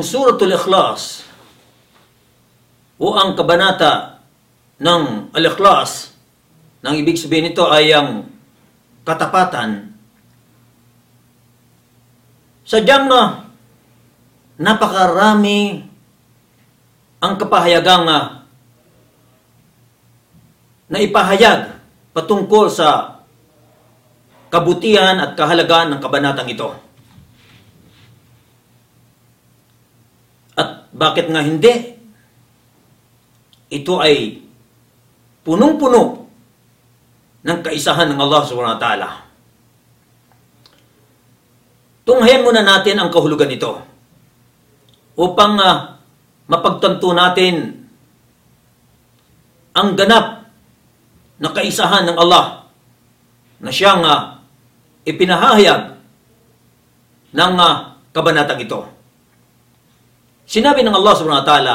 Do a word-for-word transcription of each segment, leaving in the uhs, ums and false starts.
Suratul Ikhlas o ang kabanata ng Al-Ikhlas, nang ibig sabihin nito ay ang katapatan, sadyang na napakarami ang kapahayagang uh, na ipahayag patungkol sa kabutihan at kahalagaan ng kabanatang ito. At bakit nga hindi? Ito ay punong-puno ng kaisahan ng Allah subhanahu wa ta'ala. Tunghayan muna natin ang kahulugan nito upang uh, mapagtanto natin ang ganap na kaisahan ng Allah na siyang uh, ipinahayag ng uh, kabanatang ito. Sinabi ng Allah subhanahu wa ta'ala,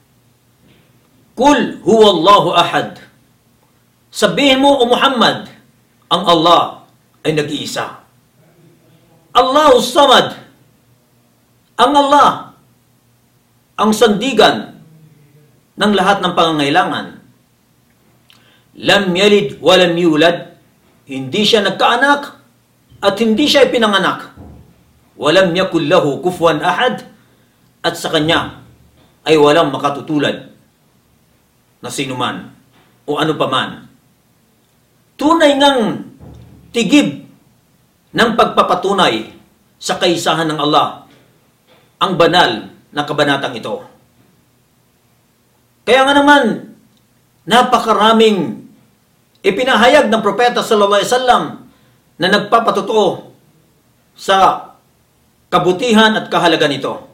Kul huwallahu ahad. Sabihin mo, O Muhammad, ang Allah ay nag-iisa. Allahu samad. Ang Allah, ang sandigan ng lahat ng pangangailangan. Lam yalid wa lam yulad. Hindi siya nagkaanak at hindi siya ipinanganak. Walam yakul lahu kufuwan ahad. At sa kanya ay walang makatutulad na sinuman o ano paman. Tunay ngang tigib ng pagpapatunay sa kaisahan ng Allah ang banal na kabanatang ito. Kaya nga naman, napakaraming ipinahayag ng propeta sallallahu alaihi wasallam na nagpapatotoo sa kabutihan at kahalagan nito.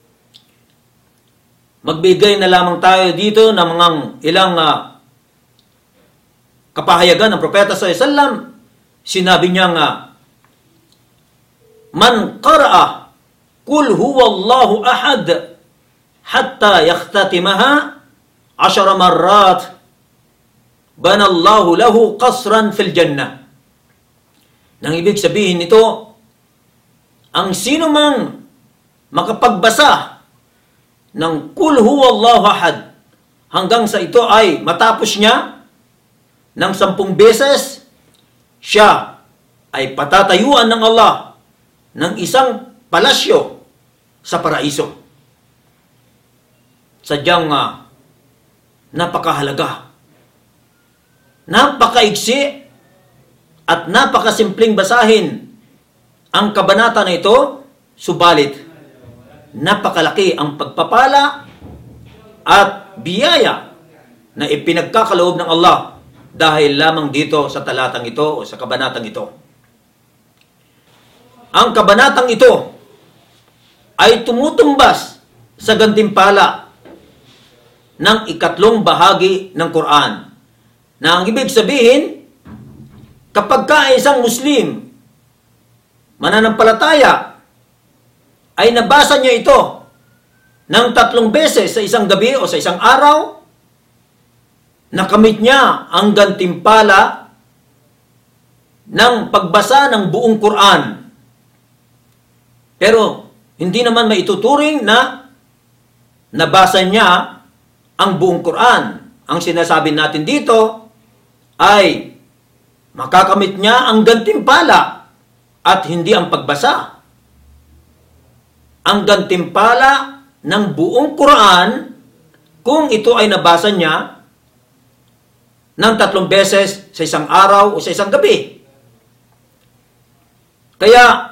Magbigay na lamang tayo dito ng mga ilang uh, kapahayagan ng propeta sallallahu alaihi wasallam. Sinabi niya nga, Man qara'a Kul huwallahu ahad hatta yakhtatimaha ashara marrat banallahu lahu qasran fil jannah. Nang ibig sabihin nito, ang sino mang makapagbasa ng Kul huwallahu ahad hanggang sa ito ay matapos niya ng sampung beses, siya ay patatayuan ng Allah ng isang palasyo sa paraiso. Sadyang uh, napakahalaga, napakaigsi at napakasimpleng basahin ang kabanata na ito, subalit napakalaki ang pagpapala at biyaya na ipinagkakaloob ng Allah dahil lamang dito sa talatang ito o sa kabanatang ito. Ang kabanatang ito ay tumutumbas sa gantimpala ng ikatlong bahagi ng Quran. Na ang ibig sabihin, kapag ka isang Muslim mananampalataya ay nabasa niya ito ng tatlong beses sa isang gabi o sa isang araw, nakamit niya ang gantimpala ng pagbasa ng buong Quran. Pero hindi naman maituturing na nabasa niya ang buong Quran. Ang sinasabi natin dito ay makakamit niya ang gantimpala at hindi ang pagbasa. Ang gantimpala ng buong Quran kung ito ay nabasa niya ng tatlong beses sa isang araw o sa isang gabi. Kaya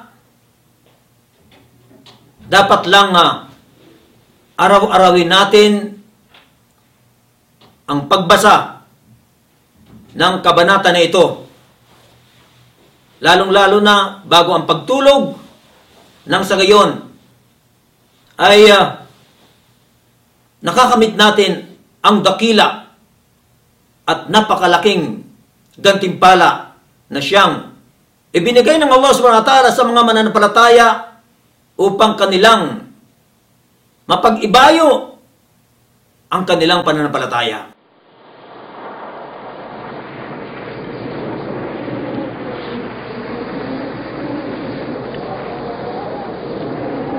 dapat lang uh, araw-arawin natin ang pagbasa ng kabanata na ito. Lalong-lalo na bago ang pagtulog, nang sa gayon ay uh, nakakamit natin ang dakila at napakalaking gantimpala na siyang ibinigay ng Allah subhanahu wa ta'ala sa mga mananampalataya upang kanilang mapag-ibayo ang kanilang pananampalataya.